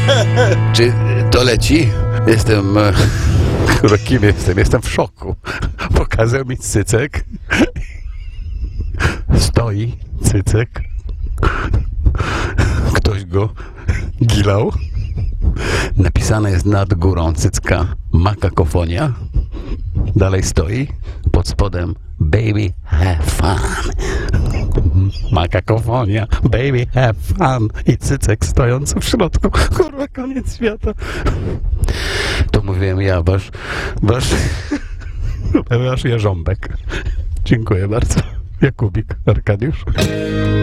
Czy to leci? Jestem... Kurwa, kim jestem? Jestem w szoku. Pokazał mi cycek. Stoi cycek. Ktoś go gilał. Napisane jest nad górą cycka makakofonia. Dalej stoi. Pod spodem baby have fun. Makakofonia, baby have fun. I cycek stojący w środku. Kurwa, koniec świata. To mówiłem ja, wasz jarząbek. Dziękuję bardzo. Jakubik, Arkadiusz.